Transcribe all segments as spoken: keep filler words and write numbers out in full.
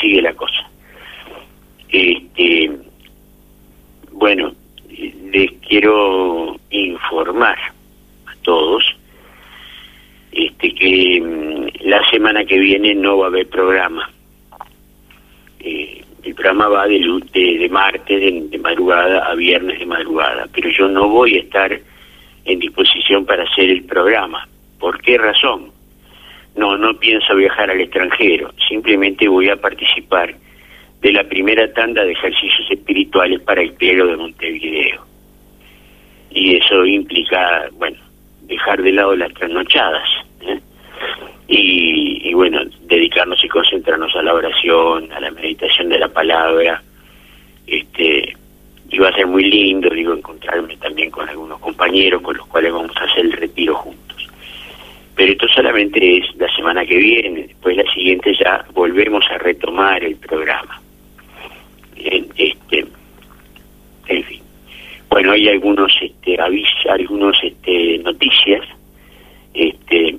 sigue la cosa. Este, bueno, les quiero informar a todos este, que mm, la semana que viene no va a haber programa. Eh, el programa va de, de, de martes de, de madrugada a viernes de madrugada, pero yo no voy a estar en disposición para hacer el programa. ¿Por qué razón? No, no pienso viajar al extranjero, simplemente voy a participar de la primera tanda de ejercicios espirituales para el clero de Montevideo. Y eso implica, bueno, dejar de lado las trasnochadas, ¿eh? Y, y bueno, dedicarnos y concentrarnos a la oración, a la meditación de la palabra. Este, y va a ser muy lindo, digo, encontrarme también con algunos compañeros con los cuales vamos a hacer el retiro juntos. Pero esto solamente es la semana que viene, después la siguiente ya volvemos a retomar el programa. En, este, en fin. Bueno, hay algunos este, avisos, algunos este, noticias. Este,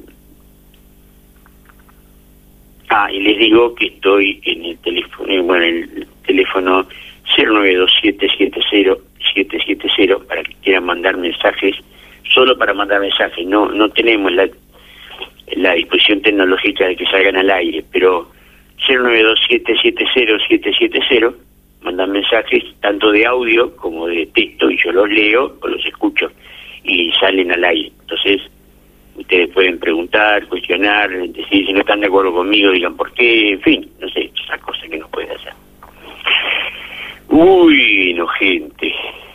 ah, y les digo que estoy en el teléfono, bueno, el teléfono cero nueve dos siete siete cero siete siete cero para que quieran mandar mensajes, solo para mandar mensajes. No, no tenemos la la disposición tecnológica de que salgan al aire, pero cero nueve dos siete siete cero siete siete cero, mandan mensajes tanto de audio como de texto, y yo los leo o los escucho y salen al aire. Entonces ustedes pueden preguntar, cuestionar, decir si no están de acuerdo conmigo, digan por qué, en fin, no sé, esas cosas que no puede hacer. Uy, no, gente,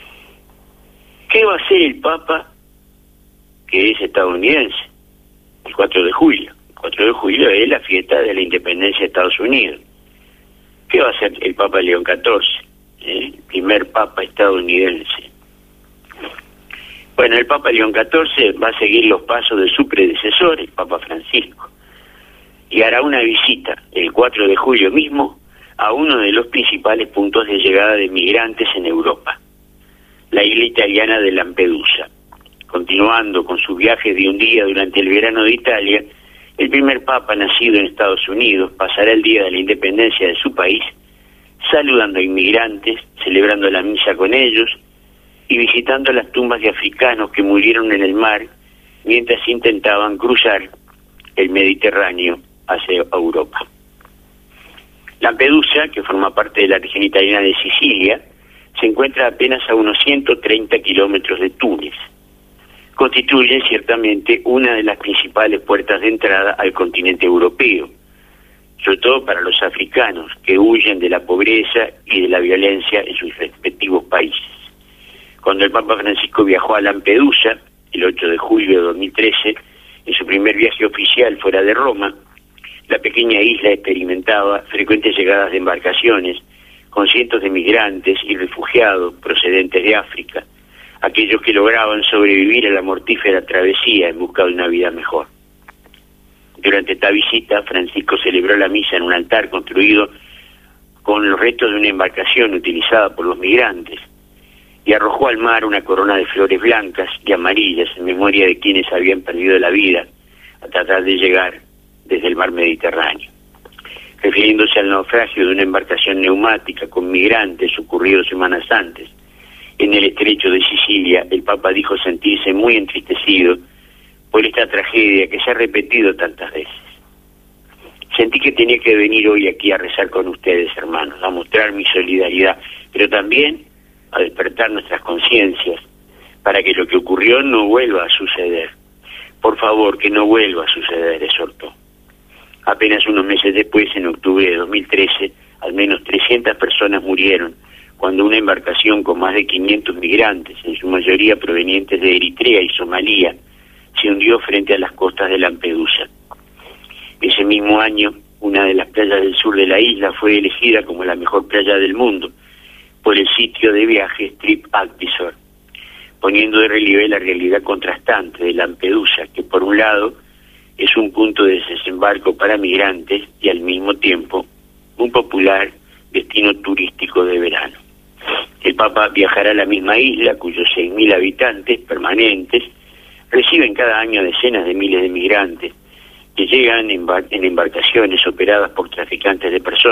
¿qué va a hacer el Papa, que es estadounidense, el cuatro de julio? El cuatro de julio es la fiesta de la independencia de Estados Unidos. ¿Qué va a hacer el Papa León catorce, el primer Papa estadounidense? Bueno, el Papa León catorce va a seguir los pasos de su predecesor, el Papa Francisco, y hará una visita el cuatro de julio mismo a uno de los principales puntos de llegada de migrantes en Europa, la isla italiana de Lampedusa. Continuando con su viaje de un día durante el verano de Italia, el primer Papa nacido en Estados Unidos pasará el día de la independencia de su país saludando a inmigrantes, celebrando la misa con ellos y visitando las tumbas de africanos que murieron en el mar mientras intentaban cruzar el Mediterráneo hacia Europa. Lampedusa, que forma parte de la región italiana de Sicilia, se encuentra apenas a unos ciento treinta kilómetros de Túnez. Constituye ciertamente una de las principales puertas de entrada al continente europeo, sobre todo para los africanos que huyen de la pobreza y de la violencia en sus respectivos países. Cuando el Papa Francisco viajó a Lampedusa, el ocho de julio de dos mil trece, en su primer viaje oficial fuera de Roma, la pequeña isla experimentaba frecuentes llegadas de embarcaciones con cientos de migrantes y refugiados procedentes de África, aquellos que lograban sobrevivir a la mortífera travesía en busca de una vida mejor. Durante esta visita, Francisco celebró la misa en un altar construido con los restos de una embarcación utilizada por los migrantes y arrojó al mar una corona de flores blancas y amarillas en memoria de quienes habían perdido la vida a tratar de llegar desde el mar Mediterráneo. Refiriéndose al naufragio de una embarcación neumática con migrantes ocurrido semanas antes en el estrecho de Sicilia, el Papa dijo sentirse muy entristecido por esta tragedia que se ha repetido tantas veces. Sentí que tenía que venir hoy aquí a rezar con ustedes, hermanos, a mostrar mi solidaridad, pero también a despertar nuestras conciencias para que lo que ocurrió no vuelva a suceder. Por favor, que no vuelva a suceder, exhortó. Apenas unos meses después, en octubre de dos mil trece, al menos trescientas personas murieron cuando una embarcación con más de quinientos migrantes, en su mayoría provenientes de Eritrea y Somalia, se hundió frente a las costas de Lampedusa. Ese mismo año, una de las playas del sur de la isla fue elegida como la mejor playa del mundo por el sitio de viajes TripAdvisor, poniendo de relieve la realidad contrastante de Lampedusa, que por un lado es un punto de desembarco para migrantes y al mismo tiempo un popular destino turístico de verano. El Papa viajará a la misma isla, cuyos seis mil habitantes permanentes reciben cada año decenas de miles de migrantes que llegan en, bar- en embarcaciones operadas por traficantes de personas